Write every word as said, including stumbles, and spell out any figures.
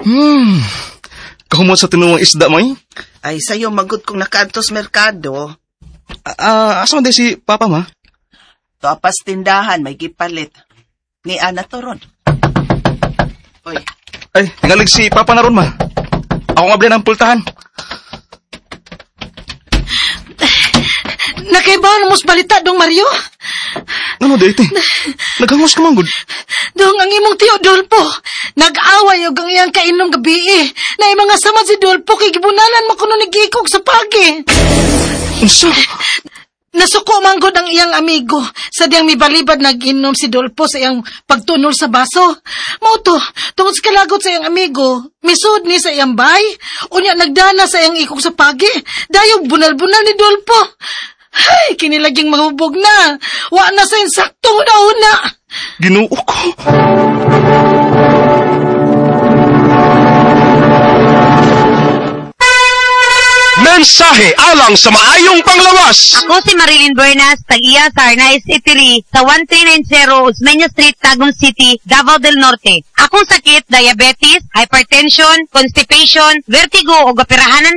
Hmm, kahumot sa tinuwang isda mo eh. Ay, sa'yo magod kong nakaantos merkado. Ah, asa man din si Papa ma? Topas tindahan, may gipalit. Ni Ana to ron. Uy. Ay, tingalig si Papa na ron ma. Ako nga bilhin ang pultahan. Nakaibaw na mos balita dong Mario? Ano dito? Naghangos ka man gud. Dong ang imong tiyo Dolpo. Nag-away og ang iyang kainom gabi eh. Na yung mga samad si Dolpo kay gibunalan mo kuno ni Gikog sa pagi. Unsa? Nasuko man gud ang iyang amigo. Sa diyang mibalibad nag-inom si Dolpo sa iyang pagtunol sa baso. Mauto, tungod sa kalagot sa iyang amigo, misud ni sa iyang bay. Unya nagdana sa iyang ikog sa pagi. Dayog bunal-bunal ni Dolpo. Ay, kinilaging mahubog na. Wa na sa insaktong una-una. Ginoo ko. Mensahe alang sa maayong panglawas. Ako si Marilyn Bernas, tag-iya sa Arnaiz Eatery sa one three nine zero Osmeña Street, Tagum City, Davao del Norte. Akong sakit, diabetes, hypertension, constipation, vertigo o operahanan